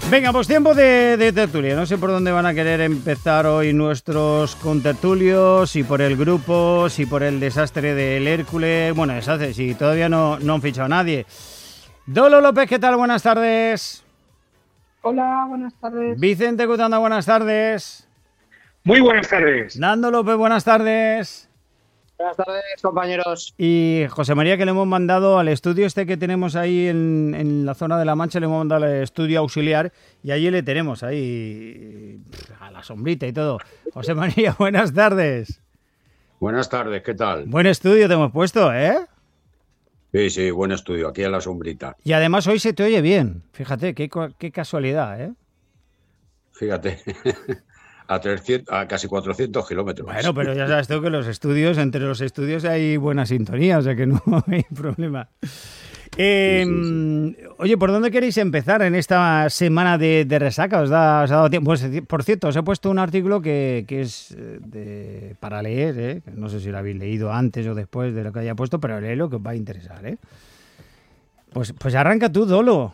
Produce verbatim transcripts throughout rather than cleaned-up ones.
Venga, pues tiempo de, de tertulia. No sé por dónde van a querer empezar hoy nuestros contertulios, si por el grupo, si por el desastre del Hércules. Bueno, desastre, si todavía no, no han fichado a nadie. Dolo López, ¿qué tal? Buenas tardes. Hola, buenas tardes. Vicente Cutanda, buenas tardes. Muy buenas tardes. Nando López, buenas tardes. Buenas tardes, compañeros. Y José María, que le hemos mandado al estudio este que tenemos ahí en, en la zona de La Mancha, le hemos mandado al estudio auxiliar y allí le tenemos ahí a la sombrita y todo. José María, buenas tardes. Buenas tardes, ¿qué tal? Buen estudio te hemos puesto, ¿eh? Sí, sí, buen estudio, aquí a la sombrita. Y además hoy se te oye bien, fíjate, qué, qué casualidad, ¿eh? Fíjate, a, trescientos, a casi cuatrocientos kilómetros. Bueno, pero ya sabes tú que los estudios, entre los estudios hay buena sintonía, o sea que no hay problema. Eh, sí, sí, sí. Oye, ¿por dónde queréis empezar en esta semana de, de resaca? ¿Os, da, ¿Os ha dado tiempo? Pues, por cierto, os he puesto un artículo que, que es de, para leer, ¿eh? No sé si lo habéis leído antes o después de lo que haya puesto, pero léelo que os va a interesar, ¿eh? Pues, pues arranca tú, Dolo.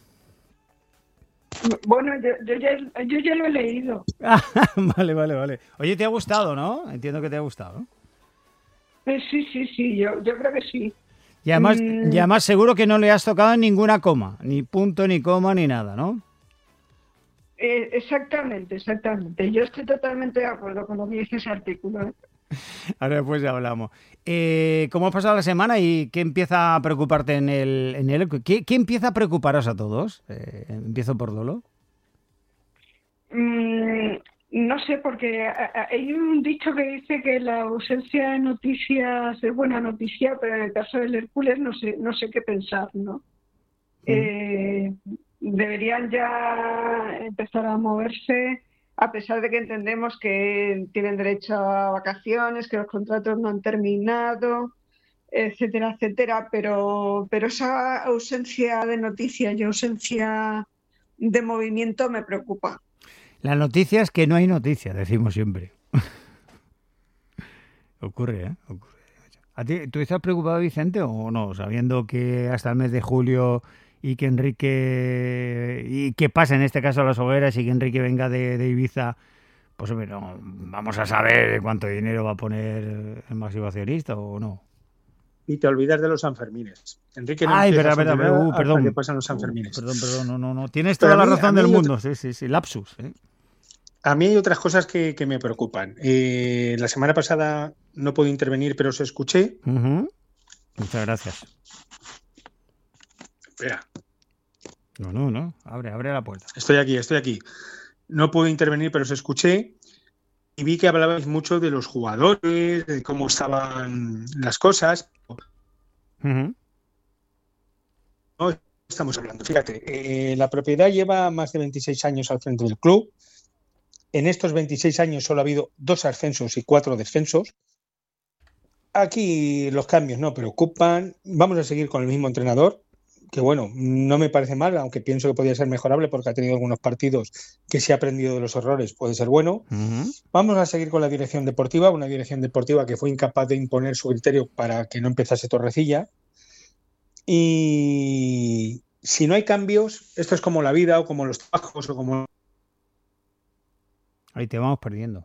Bueno, yo, yo, ya, yo ya lo he leído. Vale, vale, vale. Oye, ¿te ha gustado, no? Entiendo que te ha gustado. Eh, sí, sí, sí, yo, yo creo que sí. Y además, mm. y además seguro que no le has tocado ninguna coma, ni punto, ni coma, ni nada, ¿no? Eh, exactamente, exactamente. Yo estoy totalmente de acuerdo con lo que dice ese artículo, ¿eh? Ahora después ya hablamos. Eh, ¿Cómo ha pasado la semana y qué empieza a preocuparte en el... En el ¿qué, ¿Qué empieza a preocuparos a todos? Eh, empiezo por Dolo. Mm, no sé, porque hay un dicho que dice que la ausencia de noticias es buena noticia, pero en el caso del Hércules no sé, no sé qué pensar, ¿no? Mm. Eh, deberían ya empezar a moverse, a pesar de que entendemos que tienen derecho a vacaciones, que los contratos no han terminado, etcétera, etcétera, pero, pero esa ausencia de noticias y ausencia de movimiento me preocupa. La noticia es que no hay noticia, decimos siempre. Ocurre, ¿eh? Ocurre. ¿A ti, ¿Tú estás preocupado, Vicente, o no? Sabiendo que hasta el mes de julio... y que Enrique, y que pase en este caso a las hogueras y que Enrique venga de, de Ibiza, pues hombre, no, vamos a saber cuánto dinero va a poner el máximo accionista o no. Y te olvidas de los Sanfermines. Enrique no Ay, verdad, verdad, verdad, uh, perdón. que pasan los Sanfermines. Uh, perdón, perdón, no, no, no. Tienes toda la razón del mundo, otra... sí, sí, sí, lapsus. ¿eh? A mí hay otras cosas que, que me preocupan. Eh, la semana pasada no pude intervenir, pero os escuché. Uh-huh. Muchas gracias. Espera. No, no, no. Abre, abre la puerta. Estoy aquí, estoy aquí. No pude intervenir, pero os escuché y vi que hablabais mucho de los jugadores, de cómo estaban las cosas. Uh-huh. No estamos hablando. Fíjate, eh, la propiedad lleva más de veintiséis años al frente del club. En estos veintiséis años solo ha habido dos ascensos y cuatro descensos. Aquí los cambios no preocupan. Vamos a seguir con el mismo entrenador, que bueno, no me parece mal, aunque pienso que podría ser mejorable porque ha tenido algunos partidos que se ha aprendido de los errores, puede ser bueno. Uh-huh. Vamos a seguir con la dirección deportiva, una dirección deportiva que fue incapaz de imponer su criterio para que no empezase Torrecilla. Y si no hay cambios, esto es como la vida o como los trabajos o como... Ahí te vamos perdiendo.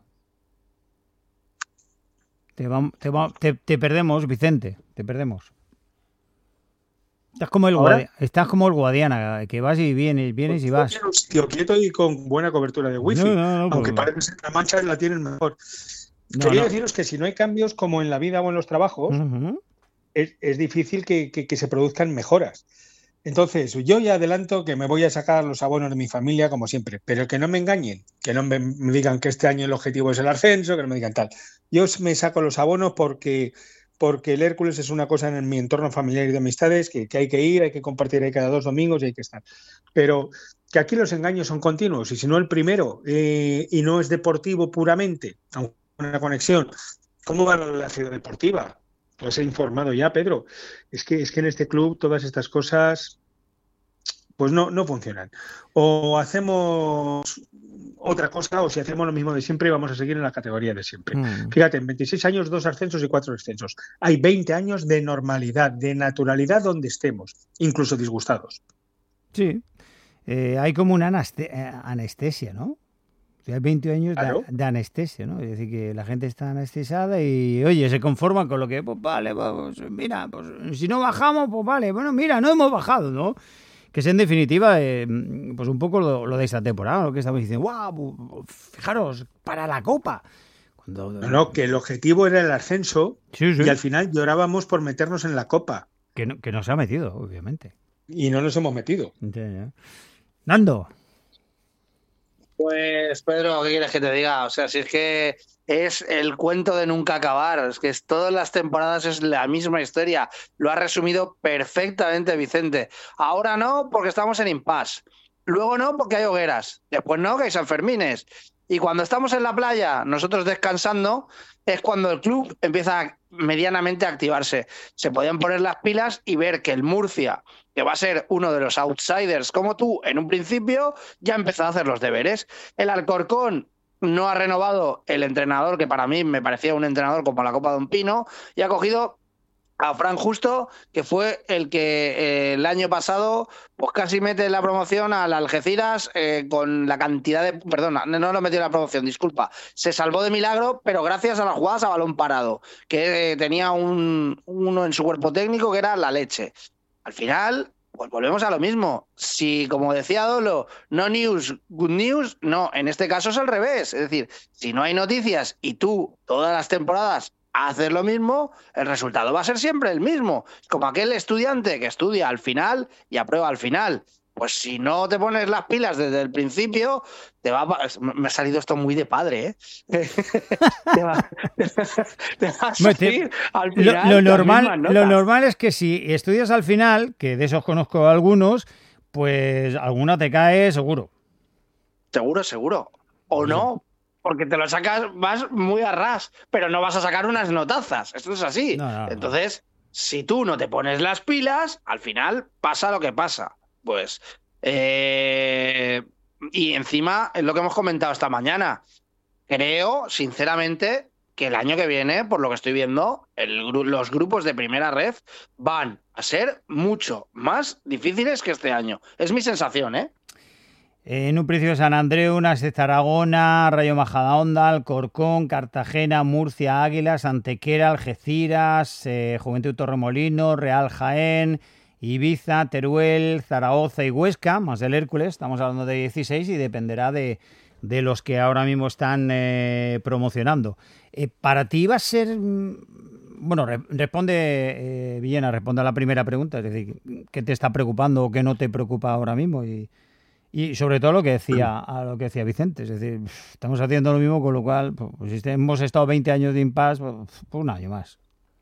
Te, va, te, va, te, te perdemos, Vicente, te perdemos. Estás como, el Guadi- estás como el Guadiana, que vas y vienes, vienes y vas. Un sitio quieto y con buena cobertura de wifi, no, no, no, aunque parece que la Mancha la tienen mejor. No, Quería no. deciros que si no hay cambios, como en la vida o en los trabajos, uh-huh. es, es difícil que, que, que se produzcan mejoras. Entonces, yo ya adelanto que me voy a sacar los abonos de mi familia, como siempre, pero que no me engañen, que no me, me digan que este año el objetivo es el ascenso, que no me digan tal. Yo me saco los abonos porque... porque el Hércules es una cosa en mi entorno familiar y de amistades que, que hay que ir, hay que compartir ahí cada dos domingos y hay que estar. Pero que aquí los engaños son continuos y si no el primero eh, y no es deportivo puramente, aunque una conexión, ¿cómo va la ciudad deportiva? Pues he informado ya, Pedro. Es que, es que en este club todas estas cosas pues no, no funcionan. O hacemos otra cosa, o si hacemos lo mismo de siempre, vamos a seguir en la categoría de siempre. Mm. Fíjate, en veintiséis años, dos ascensos y cuatro descensos. Hay veinte años de normalidad, de naturalidad donde estemos, incluso disgustados. Sí. eh, hay como una anaste- eh, anestesia, ¿no? O sea, hay veinte años Claro. de, de anestesia, ¿no? Es decir, que la gente está anestesiada y, oye, se conforma con lo que, pues vale, pues mira, pues si no bajamos, pues vale, bueno, mira, no hemos bajado, ¿no? Que es en definitiva, eh, pues un poco lo, lo de esta temporada, lo que estamos diciendo, ¡guau! Fijaros, para la Copa. Cuando, No, no, que el objetivo era el ascenso sí, sí, y al final llorábamos por meternos en la Copa que, no, que no se ha metido, obviamente. y no nos hemos metido. Ya, ya. Nando. Pues Pedro, ¿qué quieres que te diga? O sea, si es que es el cuento de nunca acabar, es que es, todas las temporadas es la misma historia. Lo ha resumido perfectamente Vicente. Ahora no, porque estamos en impasse. Luego no, porque hay hogueras. Después no, que hay Sanfermines. Y cuando estamos en la playa, nosotros descansando, es cuando el club empieza a medianamente a activarse. Se podían poner las pilas y ver que el Murcia, que va a ser uno de los outsiders como tú en un principio, ya empezó a hacer los deberes. El Alcorcón no ha renovado el entrenador, que para mí me parecía un entrenador como la Copa de un Pino, y ha cogido a Fran Justo, que fue el que eh, el año pasado pues casi mete la promoción al Algeciras eh, con la cantidad de... Perdona, no lo metió en la promoción, disculpa. Se salvó de milagro, pero gracias a las jugadas a balón parado, que eh, tenía un, uno en su cuerpo técnico que era la leche. Al final, pues volvemos a lo mismo. Si, como decía Dolo, no news, good news, no, en este caso es al revés. Es decir, si no hay noticias y tú todas las temporadas hacer lo mismo, el resultado va a ser siempre el mismo. Como aquel estudiante que estudia al final y aprueba al final. Pues si no te pones las pilas desde el principio, te va a... Me ha salido esto muy de padre, ¿eh? te, va, te va a salir al final. Lo, lo, normal, lo normal es que si estudias al final, que de esos conozco algunos, pues alguna te cae seguro. Seguro, seguro. O no, porque te lo sacas, vas muy a ras, pero no vas a sacar unas notazas. Esto es así. No, no, Entonces, no. Si tú no te pones las pilas, al final pasa lo que pasa. Pues, eh, y encima es lo que hemos comentado esta mañana. Creo, sinceramente, que el año que viene, por lo que estoy viendo, el, los grupos de primera ref van a ser mucho más difíciles que este año. Es mi sensación, ¿eh? En un principio San Andreu, Unas de Tarragona, Rayo Majadahonda, Alcorcón, Cartagena, Murcia, Águilas, Antequera, Algeciras, eh, Juventud Torremolinos, Real Jaén, Ibiza, Teruel, Zaragoza y Huesca, más el Hércules, estamos hablando de dieciséis y dependerá de, de los que ahora mismo están eh, promocionando. Eh, ¿Para ti va a ser...? Bueno, re, responde, eh, Villena, responde a la primera pregunta, es decir, ¿qué te está preocupando o qué no te preocupa ahora mismo? Y... Y sobre todo lo que decía a lo que decía Vicente, es decir, estamos haciendo lo mismo, con lo cual, pues, si hemos estado veinte años de impasse, pues, pues un año más.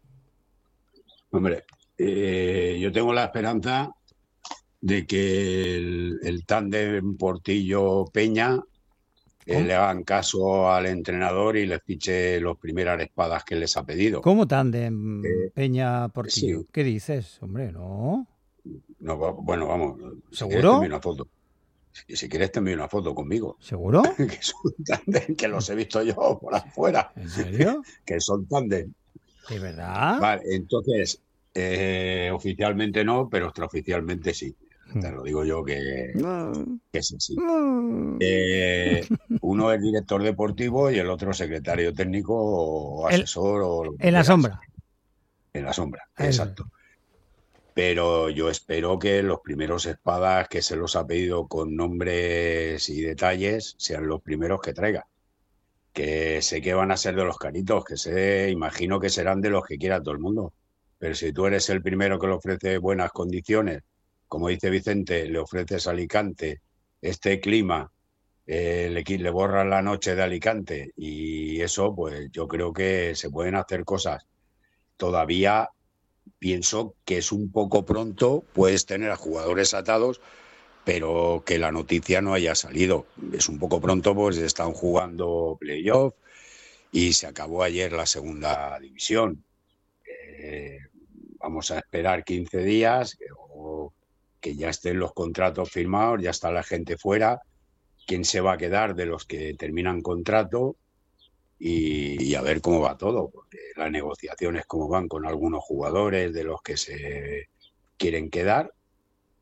Hombre, eh, yo tengo la esperanza de que el, el tándem Portillo-Peña eh, le hagan caso al entrenador y les fiche las primeras espadas que les ha pedido. ¿Cómo tándem eh, Peña-Portillo? Sí. ¿Qué dices? Hombre, no. No, bueno, vamos. ¿Seguro? Si una foto. Y si quieres te envío una foto conmigo. ¿Seguro? que son tándem, que los he visto yo por afuera. ¿En serio? que son tándem. ¿De verdad? Vale, entonces, eh, oficialmente no, pero extraoficialmente sí. Te lo digo yo que, que sí, sí. Eh, uno es director deportivo y el otro secretario técnico o asesor. El, o lo que en la sombra. En la sombra, Eso. Exacto. Pero yo espero que los primeros espadas que se los ha pedido con nombres y detalles sean los primeros que traiga. Que sé que van a ser de los caritos, que sé, imagino que serán de los que quiera todo el mundo. Pero si tú eres el primero que le ofrece buenas condiciones, como dice Vicente, le ofreces Alicante, este clima, eh, le, le borras la noche de Alicante y eso, pues yo creo que se pueden hacer cosas. Todavía pienso que es un poco pronto, puedes tener a jugadores atados, pero que la noticia no haya salido. Es un poco pronto, pues están jugando playoff y se acabó ayer la segunda división. Eh, vamos a esperar quince días o que ya estén los contratos firmados, ya está la gente fuera, quién se va a quedar de los que terminan contrato y, y a ver cómo va todo, porque las negociaciones cómo van con algunos jugadores de los que se quieren quedar.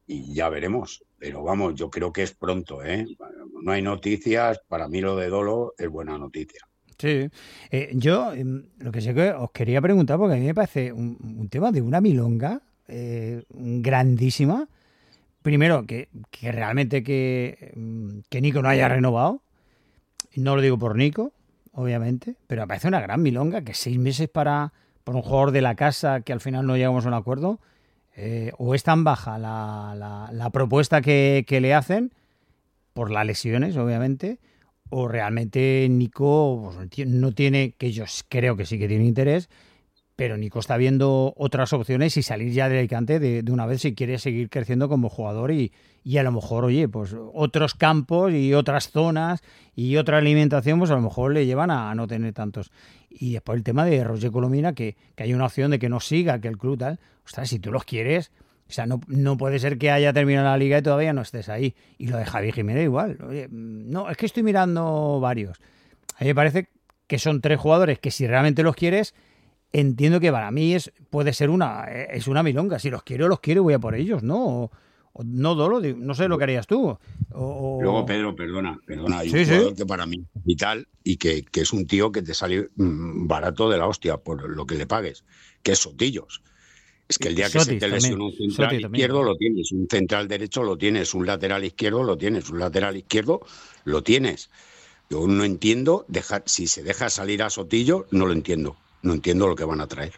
y ya veremos. Pero vamos, yo creo que es pronto, ¿eh? No hay noticias, para mí lo de Dolo es buena noticia. Sí, eh, yo eh, lo que sé que os quería preguntar, porque a mí me parece un, un tema de una milonga eh, grandísima. Primero, que, que realmente que, que Nico no haya renovado, no lo digo por Nico, obviamente, pero me parece una gran milonga que seis meses para, para un jugador de la casa que al final no llegamos a un acuerdo, eh, o es tan baja la, la, la propuesta que, que le hacen, por las lesiones, obviamente, o realmente Nico pues, no tiene, que yo creo que sí que tiene interés, pero Nico está viendo otras opciones y salir ya de Alicante de, de una vez si quiere seguir creciendo como jugador y, y a lo mejor, oye, pues otros campos y otras zonas y otra alimentación, pues a lo mejor le llevan a, a no tener tantos. Y después el tema de Roger Colomina, que, que hay una opción de que no siga, que el club tal, ostras, si tú los quieres, o sea, no, no puede ser que haya terminado la liga y todavía no estés ahí. Y lo de Javi Jiménez igual. Oye, no, es que estoy mirando varios. A mí me parece que son tres jugadores que si realmente los quieres, entiendo que para mí es puede ser una es una milonga. Si los quiero, los quiero y voy a por ellos, ¿no? O, o, no, Dolo, no sé lo que harías tú. O, o... Luego, Pedro, perdona, perdona, hay sí, un jugador sí. que para mí es vital y que, que es un tío que te sale mmm, barato de la hostia por lo que le pagues, que es Sotillos. Es que el día que Sotis se te lesiona un central Sotis izquierdo también. lo tienes, un central derecho lo tienes, un lateral izquierdo lo tienes, un lateral izquierdo lo tienes. Yo no entiendo, dejar, si se deja salir a Sotillo, no lo entiendo. No entiendo lo que van a traer.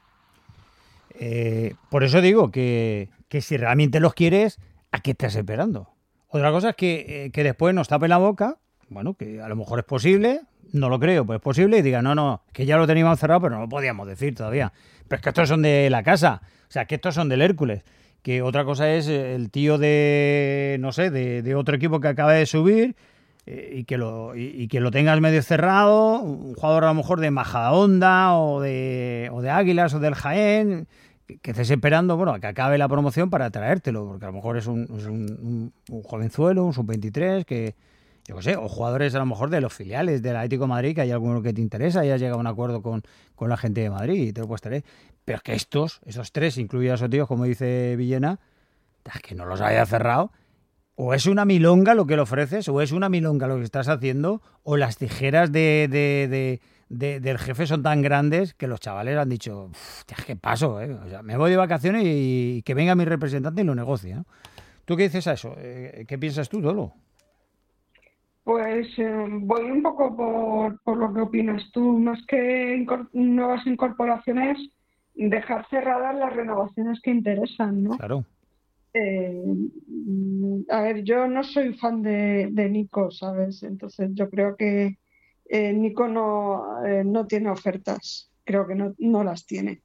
Eh, por eso digo que, que si realmente los quieres, ¿a qué estás esperando? Otra cosa es que, eh, que después nos tapen la boca, bueno, que a lo mejor es posible, no lo creo, pues es posible, y digan, no, no, que ya lo teníamos cerrado, pero no lo podíamos decir todavía. Pero es que estos son de la casa, o sea, que estos son del Hércules. Que otra cosa es el tío de, no sé, de, de otro equipo que acaba de subir eh, y, que lo, y, y que lo tengas medio cerrado, un jugador a lo mejor de Majadahonda o de, o de Águilas o del Jaén, que, que estés esperando, bueno, a que acabe la promoción para traértelo, porque a lo mejor es un, es un, un, un jovenzuelo, un sub veintitrés, que yo qué sé, o jugadores a lo mejor de los filiales del Atlético de Madrid, que hay alguno que te interesa y has llegado a un acuerdo con, con la gente de Madrid y te lo puedes traer. Pero es que estos, esos tres, incluidos esos tíos, como dice Villena, es que no los haya cerrado. O es una milonga lo que le ofreces, o es una milonga lo que estás haciendo, o las tijeras de, de, de, de, del jefe son tan grandes que los chavales han dicho, ¿qué paso? Eh? O sea, me voy de vacaciones y que venga mi representante y lo negocie, ¿no? ¿Tú qué dices a eso? ¿Qué piensas tú, Dolo? Pues eh, voy un poco por, por lo que opinas tú. Más que incor- nuevas incorporaciones, dejar cerradas las renovaciones que interesan, ¿no? Claro. Eh, a ver, yo no soy fan de, de Nico, ¿sabes? Entonces yo creo que eh, Nico no, eh, no tiene ofertas. Creo que no, no las tiene.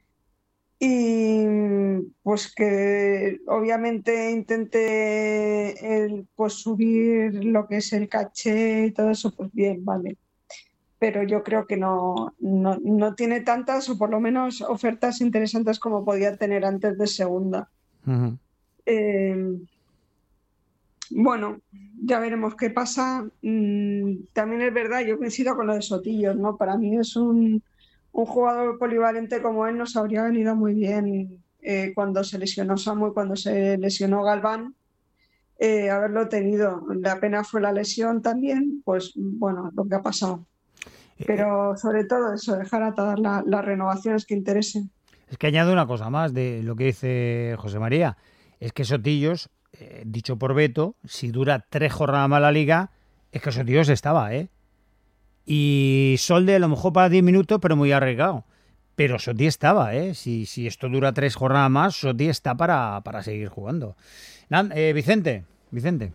Y pues que obviamente intente el, pues subir lo que es el caché y todo eso, pues bien, vale. Pero yo creo que no, no, no tiene tantas o por lo menos ofertas interesantes como podía tener antes de segunda. Uh-huh. Eh, bueno, ya veremos qué pasa. Mm, también es verdad, yo coincido con lo de Sotillos, ¿no? Para mí es un... Un jugador polivalente como él nos habría venido muy bien eh, cuando se lesionó Samu y cuando se lesionó Galván, eh, haberlo tenido. La pena fue la lesión también, pues bueno, lo que ha pasado. Pero sobre todo eso, dejar atadas la, las renovaciones que interesen. Es que añado una cosa más de lo que dice José María, es que Sotillos, eh, dicho por Beto, si dura tres jornadas más la liga, es que Sotillos estaba, ¿eh? Y Solde a lo mejor para diez minutos, pero muy arriesgado. Pero Soti estaba, ¿eh? Si, si esto dura tres jornadas más, Soti está para, para seguir jugando. Eh, Vicente, Vicente.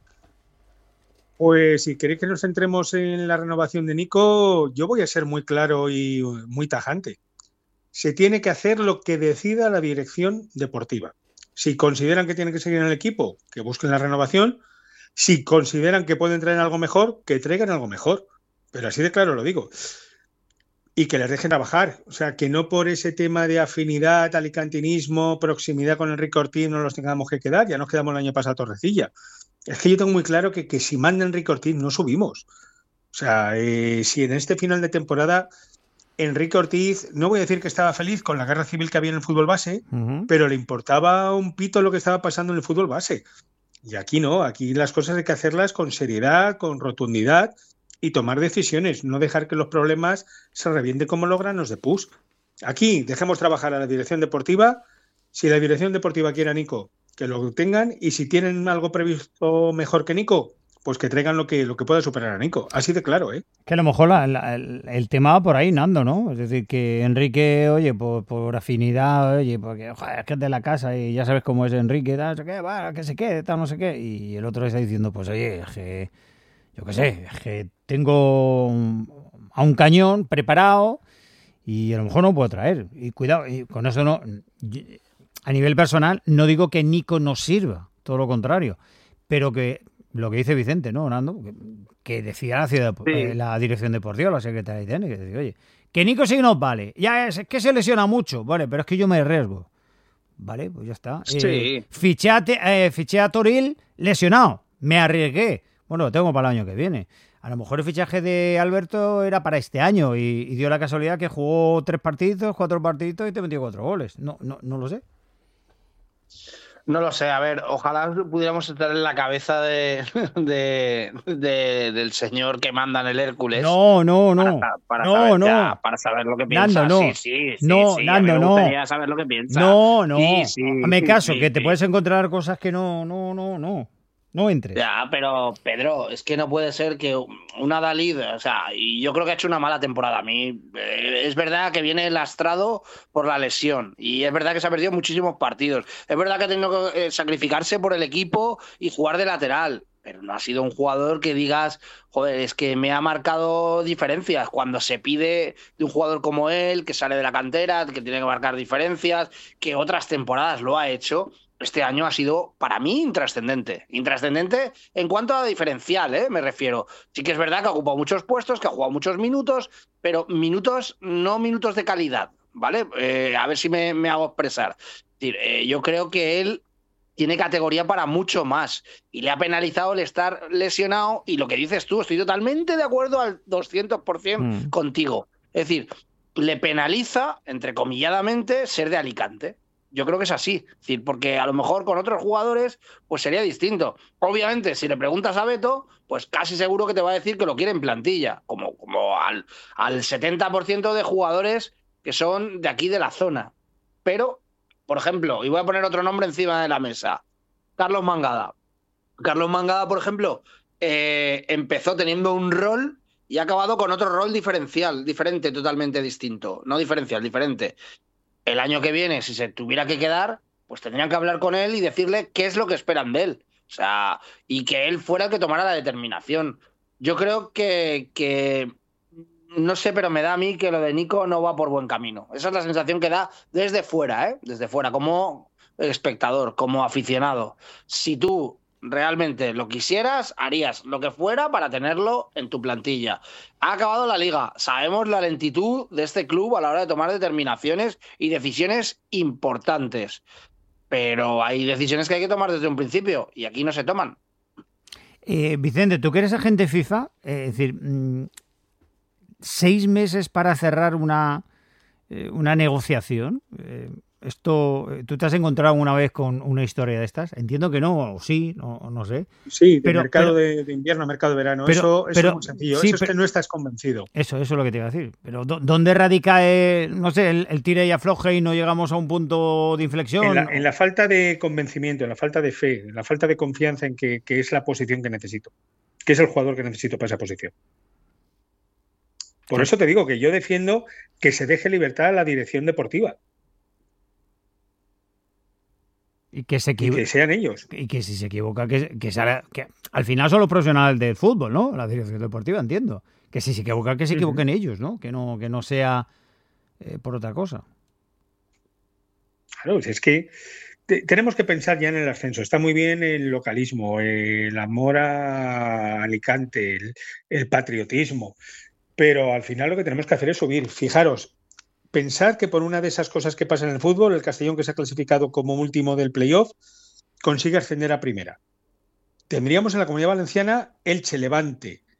Pues si queréis que nos centremos en la renovación de Nico, yo voy a ser muy claro y muy tajante. Se tiene que hacer lo que decida la dirección deportiva. Si consideran que tienen que seguir en el equipo, que busquen la renovación. Si consideran que pueden traer algo mejor, que traigan algo mejor. Pero así de claro lo digo. Y que les dejen trabajar. O sea, que no por ese tema de afinidad, alicantinismo, proximidad con Enrique Ortiz no los tengamos que quedar. Ya nos quedamos el año pasado a Torrecilla. Es que yo tengo muy claro que, que si manda Enrique Ortiz no subimos. O sea, eh, si en este final de temporada Enrique Ortiz, no voy a decir que estaba feliz con la guerra civil que había en el fútbol base, Ujú. pero le importaba un pito lo que estaba pasando en el fútbol base. Y aquí no, aquí las cosas hay que hacerlas con seriedad, con rotundidad y tomar decisiones, no dejar que los problemas se revienten como los granos de pus. Aquí dejemos trabajar a la dirección deportiva. Si la dirección deportiva quiere a Nico, que lo tengan, y si tienen algo previsto mejor que Nico, pues que traigan lo que, lo que pueda superar a Nico. Así de claro, ¿eh? Que a lo mejor la- la- el, el tema va por ahí, Nando, ¿no? Es decir, que Enrique, oye, por, por afinidad, oye, porque joder, es que es de la casa y ya sabes cómo es Enrique, tal, no sé qué, va, que se quede, tal, no sé qué. Y el otro está diciendo, pues oye, es que, yo qué sé, es que tengo un- a un cañón preparado y a lo mejor no puedo traer. Y cuidado, y con eso no, a nivel personal, no digo que Nico no sirva, todo lo contrario, pero que lo que dice Vicente, ¿no, Nando? Que, que decía la, ciudad, Sí. eh, la dirección deportiva, la secretaria técnica, que decía, oye, que Nico sí nos vale, ya es, es que se lesiona mucho, vale, pero es que yo me arriesgo. Vale, pues ya está. Sí. Eh, fiché, a, Te- eh, fiché a Toril lesionado, me arriesgué. Bueno, lo tengo para el año que viene. A lo mejor el fichaje de Alberto era para este año y, y dio la casualidad que jugó tres partidos, cuatro partidos y te metió cuatro goles. No, no, no lo sé. No lo sé, a ver, ojalá pudiéramos estar en la cabeza de, de- de- del señor que manda en el Hércules. No, no, no. Para, para no, saber, no. ya, para saber lo que piensa. Nando, no. Sí, sí, sí, No, sí, Nando, a mí me no. gustaría saber lo que piensa. No, no. Sí, sí, Hazme caso, sí, que te sí. puedes encontrar cosas que no, no, no, no. No entres. Ya, pero Pedro, es que no puede ser que una Dalid, o sea, y yo creo que ha hecho una mala temporada. A mí eh, es verdad que viene lastrado por la lesión y es verdad que se ha perdido muchísimos partidos. Es verdad que ha tenido que eh, sacrificarse por el equipo y jugar de lateral, pero no ha sido un jugador que digas, joder, es que me ha marcado diferencias. Cuando se pide de un jugador como él, que sale de la cantera, que tiene que marcar diferencias, que otras temporadas lo ha hecho. Este año ha sido, para mí, intrascendente. Intrascendente en cuanto a diferencial, ¿eh? Me refiero. Sí que es verdad que ha ocupado muchos puestos, que ha jugado muchos minutos, pero minutos, no minutos de calidad, ¿vale? Eh, a ver si me, me hago expresar. Es decir, eh, yo creo que él tiene categoría para mucho más y le ha penalizado el estar lesionado y lo que dices tú, estoy totalmente de acuerdo al doscientos por ciento Mm. contigo. Es decir, le penaliza, entrecomilladamente, ser de Alicante. Yo creo que es así, es decir, porque a lo mejor con otros jugadores pues sería distinto. Obviamente, si le preguntas a Beto, pues casi seguro que te va a decir que lo quiere en plantilla, como, como al, al setenta por ciento de jugadores que son de aquí de la zona. Pero, por ejemplo, y voy a poner otro nombre encima de la mesa, Carlos Mangada. Carlos Mangada, por ejemplo, eh, empezó teniendo un rol y ha acabado con otro rol diferencial, diferente, totalmente distinto. No diferencial, diferente. El año que viene, si se tuviera que quedar, pues tendrían que hablar con él y decirle qué es lo que esperan de él. O sea, y que él fuera el que tomara la determinación. Yo creo que, que, no sé, pero me da a mí que lo de Nico no va por buen camino. Esa es la sensación que da desde fuera, ¿eh? Desde fuera, como espectador, como aficionado. Si tú realmente lo quisieras, harías lo que fuera para tenerlo en tu plantilla. Ha acabado la liga. Sabemos la lentitud de este club a la hora de tomar determinaciones y decisiones importantes. Pero hay decisiones que hay que tomar desde un principio y aquí no se toman. Eh, Vicente, tú que eres agente FIFA, eh, es decir, mmm, seis meses para cerrar una, eh, una negociación. Eh, esto, ¿tú te has encontrado una vez con una historia de estas? Entiendo que no, o sí, no, no sé. Sí, de pero, mercado pero, de, de invierno, mercado de verano. Pero, eso, eso pero, es muy sencillo. Sí, eso es pero, que no estás convencido. Eso, eso es lo que te iba a decir. Pero ¿dónde radica, eh, no sé, el, el tire y afloje y no llegamos a un punto de inflexión? En la, en la falta de convencimiento, en la falta de fe, en la falta de confianza en que, que es la posición que necesito, que es el jugador que necesito para esa posición. Por eso te digo que yo defiendo que se deje libertad a la dirección deportiva. Y que, se y que sean ellos. Y que si se equivoca, que, que, sea, que al final son los profesionales del fútbol, ¿no? La dirección deportiva, entiendo. Que si se equivoca, que se equivoquen uh-huh. ellos, ¿no? Que no, que no sea eh, por otra cosa. Claro, es que te, tenemos que pensar ya en el ascenso. Está muy bien el localismo, el amor a Alicante, el, el patriotismo. Pero al final lo que tenemos que hacer es subir. Fijaros, pensar que por una de esas cosas que pasa en el fútbol, el Castellón, que se ha clasificado como último del playoff, consigue ascender a primera. Tendríamos en la Comunidad Valenciana Elche, Levante,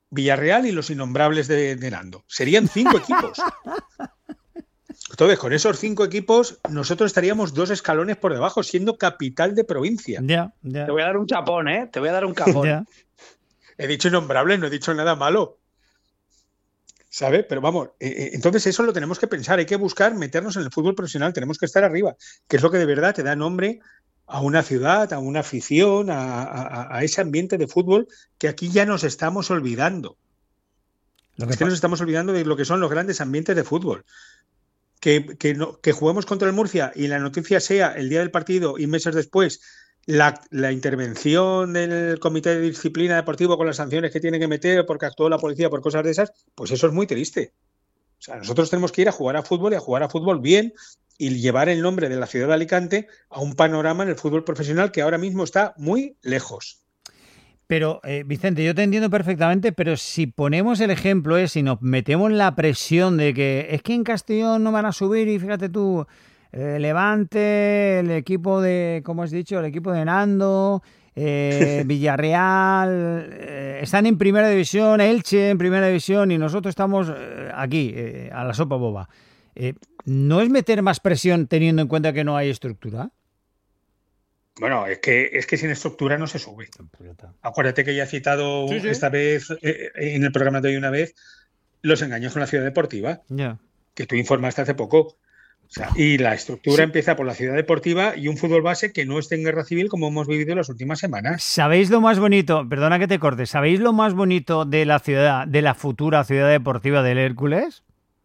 Villarreal y los innombrables de, de Nando. Serían cinco equipos. Entonces, con esos cinco equipos, nosotros estaríamos dos escalones por debajo, siendo capital de provincia. Ya, ya. Te voy a dar un chapón, ¿eh? Te voy a dar un capón. Ya. He dicho innombrables, no he dicho nada malo. ¿Sabes? Pero vamos, eh, entonces eso lo tenemos que pensar. Hay que buscar meternos en el fútbol profesional. Tenemos que estar arriba, que es lo que de verdad te da nombre a una ciudad, a una afición, a, a, a ese ambiente de fútbol que aquí ya nos estamos olvidando. Lo que es que nos estamos olvidando de lo que son los grandes ambientes de fútbol. Que, que, no, que juguemos contra el Murcia y la noticia sea el día del partido y meses después la, la intervención del comité de disciplina deportivo con las sanciones que tiene que meter porque actuó la policía por cosas de esas, pues eso es muy triste. O sea, nosotros tenemos que ir a jugar a fútbol y a jugar a fútbol bien y llevar el nombre de la ciudad de Alicante a un panorama en el fútbol profesional que ahora mismo está muy lejos. Pero, eh, Vicente, yo te entiendo perfectamente, pero si ponemos el ejemplo, es si nos metemos la presión de que es que en Castellón no van a subir y fíjate tú, eh, Levante, el equipo de, como has dicho, el equipo de Nando, eh, Villarreal, eh, están en primera división, Elche en primera división y nosotros estamos eh, aquí, eh, a la sopa boba. Eh, ¿No es meter más presión teniendo en cuenta que no hay estructura? Bueno, es que, es que sin estructura no se sube. Acuérdate que ya he citado sí, sí. esta vez, eh, en el programa de hoy una vez, los engaños con la ciudad deportiva, yeah. que tú informaste hace poco. O sea, y la estructura sí. empieza por la ciudad deportiva y un fútbol base que no esté en guerra civil como hemos vivido en las últimas semanas. ¿Sabéis lo más bonito? Perdona que te corte. ¿Sabéis lo más bonito de la ciudad, de la futura ciudad deportiva del Hércules?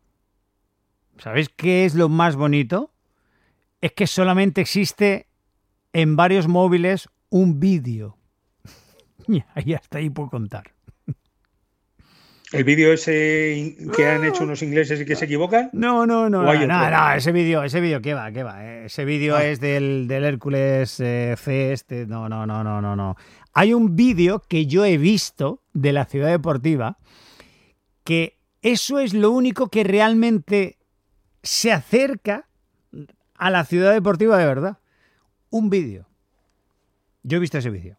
¿Sabéis qué es lo más bonito? Es que solamente existe en varios móviles un vídeo. Y hasta ahí puedo contar. ¿El vídeo ese que han hecho unos ingleses y que se equivocan? No, no, no, no, no, no, ese vídeo, ese vídeo, ¿qué va? ¿Qué va? Ese vídeo ah. es del, del Hércules eh, Fest, no, no, no, no, no, no. Hay un vídeo que yo he visto de la ciudad deportiva que eso es lo único que realmente se acerca a la ciudad deportiva de verdad. Un vídeo. Yo he visto ese vídeo.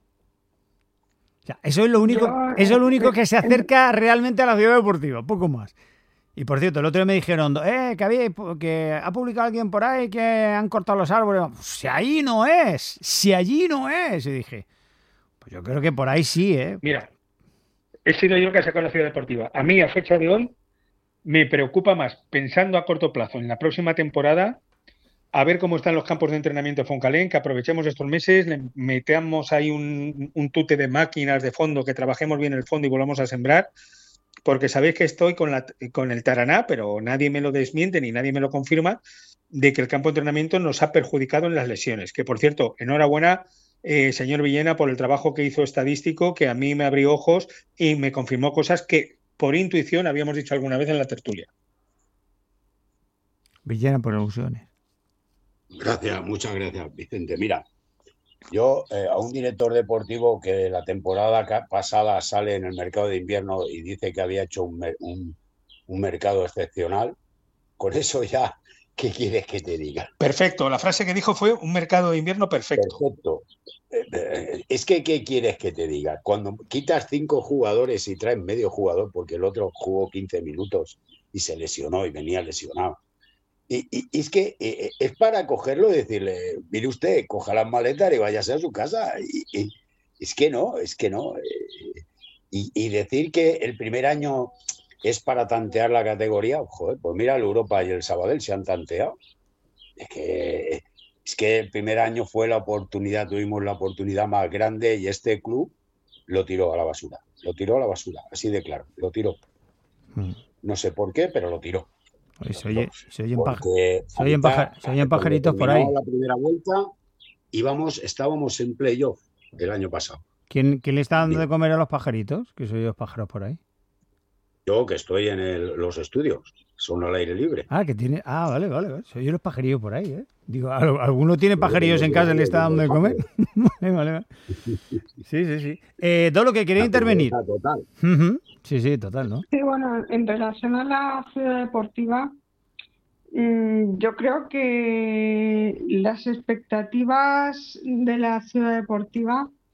O sea, eso es lo único, Yo, eso es lo único que se acerca realmente a la ciudad deportiva, poco más. Y por cierto, el otro día me dijeron, eh, que, había, que ha publicado alguien por ahí que han cortado los árboles. Si ahí no es, si allí no es. Y dije, pues yo creo que por ahí sí, ¿eh? Mira, he sido yo el que ha sacado la ciudad deportiva. A mí, a fecha de hoy, me preocupa más, pensando a corto plazo, en la próxima temporada, a ver cómo están los campos de entrenamiento de Foncalén, que aprovechemos estos meses, le metamos ahí un, un tute de máquinas de fondo, que trabajemos bien el fondo y volvamos a sembrar, porque sabéis que estoy con, la, con el taraná, pero nadie me lo desmiente ni nadie me lo confirma, de que el campo de entrenamiento nos ha perjudicado en las lesiones. Que, por cierto, enhorabuena, eh, señor Villena, por el trabajo que hizo estadístico, que a mí me abrió ojos y me confirmó cosas que por intuición habíamos dicho alguna vez en la tertulia. Villena por alusiones. Gracias, muchas gracias, Vicente. Mira, yo eh, a un director deportivo que la temporada pasada sale en el mercado de invierno y dice que había hecho un, un, un mercado excepcional, con eso ya, ¿qué quieres que te diga? Perfecto, la frase que dijo fue un mercado de invierno perfecto. Perfecto. Eh, eh, es que, ¿qué quieres que te diga? Cuando quitas cinco jugadores y traes medio jugador, porque el otro jugó quince minutos y se lesionó y venía lesionado. Y, y, y es que eh, es para cogerlo y decirle, mire usted, coja las maletas y váyase a su casa. Y, y es que no, es que no. Eh, y, y decir que el primer año es para tantear la categoría, joder, pues mira, el Europa y el Sabadell se han tanteado. Es que, es que el primer año fue la oportunidad, tuvimos la oportunidad más grande y este club lo tiró a la basura. Lo tiró a la basura, así de claro, lo tiró. No sé por qué, pero lo tiró. Oye, se, oye, se, oyen paja, se, oyen paja, se oyen pajaritos por ahí. La primera vuelta íbamos, estábamos en playoff el año pasado. ¿Quién, ¿Quién le está dando de comer a los pajaritos? Que se oyen los pájaros por ahí. Yo, que estoy en el, los estudios, son al aire libre. Ah, que tiene. Ah, vale, vale, vale. Se oyen los pajarillos por ahí, ¿eh? Digo, ¿alguno tiene pajarillos en casa y le está dando de comer? Vale, vale, vale. Sí, sí, sí. Eh, Dolo, que quería intervenir. Total. Uh-huh. Sí, sí, total, ¿no? Sí, bueno, en relación a la ciudad deportiva, mmm, yo creo que las expectativas de la ciudad deportiva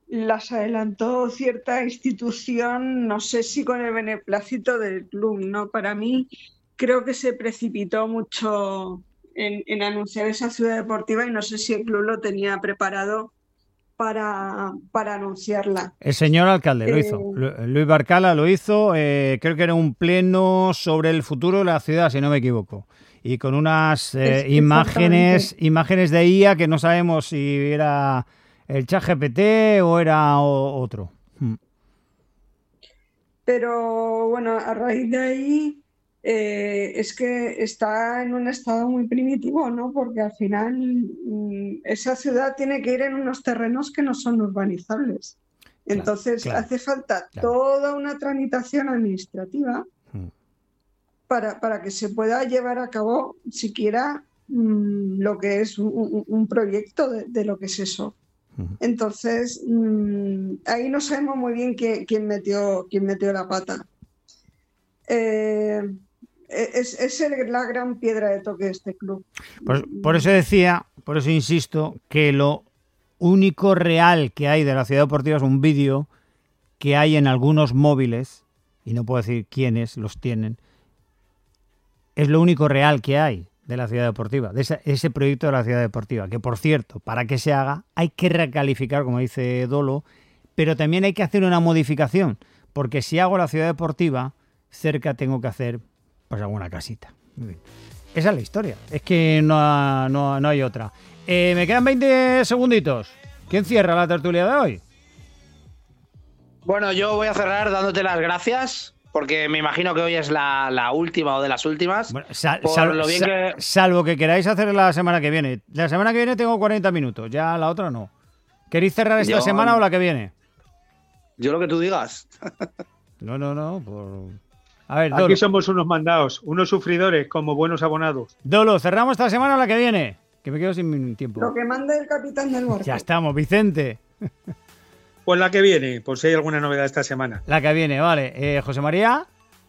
las adelantó cierta institución, no sé si con el beneplácito del club, ¿no? Para mí creo que se precipitó mucho en, en anunciar esa ciudad deportiva y no sé si el club lo tenía preparado para, para anunciarla. El señor alcalde lo Eh, hizo, Lu- Luis Barcala lo hizo, eh, creo que era un pleno sobre el futuro de la ciudad, si no me equivoco. Y con unas eh, Es- imágenes, exactamente. imágenes de I A que no sabemos si era el ChatGPT o era o- otro. Mm. Pero bueno, a raíz de ahí eh, es que está en un estado muy primitivo, ¿no? Porque al final mm, esa ciudad tiene que ir en unos terrenos que no son urbanizables. Claro, Entonces claro, hace falta claro. toda una tramitación administrativa Mm. para, para que se pueda llevar a cabo siquiera mm, lo que es un, un- un proyecto de, de lo que es eso. Ujú. Entonces, mm, ahí no sabemos muy bien quién, quién metió, quién metió la pata. Eh, es, es el- la gran piedra de toque de este club. Por, por eso decía, por eso insisto, que lo único real que hay de la ciudad deportiva es un vídeo que hay en algunos móviles, y no puedo decir quiénes los tienen, es lo único real que hay de la ciudad deportiva, de ese, ese proyecto de la ciudad deportiva, que por cierto, para que se haga hay que recalificar, como dice Dolo, pero también hay que hacer una modificación, porque si hago la ciudad deportiva, cerca tengo que hacer pues alguna casita. Muy bien. Esa es la historia, es que no, ha- no, no hay otra. Eh, me quedan veinte segunditos. ¿Quién cierra la tertulia de hoy? Bueno, yo voy a cerrar dándote las gracias, porque me imagino que hoy es la, la última o de las últimas. Bueno, sal- Por sal- lo bien sal- que- salvo que queráis hacer la semana que viene. La semana que viene tengo cuarenta minutos, ya la otra no. ¿Queréis cerrar esta Yo- semana o la que viene? Yo lo que tú digas. No, no, no. Por... A ver, Aquí Dolo. somos unos mandados, unos sufridores como buenos abonados. Dolo, ¿cerramos esta semana o la que viene? Que me quedo sin tiempo. Lo que manda el capitán del barco. Ya estamos, Vicente. Pues la que viene, por si hay alguna novedad esta semana. La que viene, vale. Eh, José María,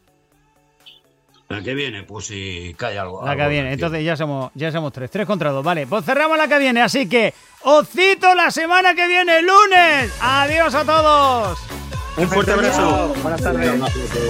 La que viene, pues si cae algo. la algo que viene. de Entonces ya somos, ya somos tres. Tres contra dos, vale. Pues cerramos la que viene, así que os cito la semana que viene, lunes. Adiós a todos. Un fuerte abrazo. Buenas tardes. acción.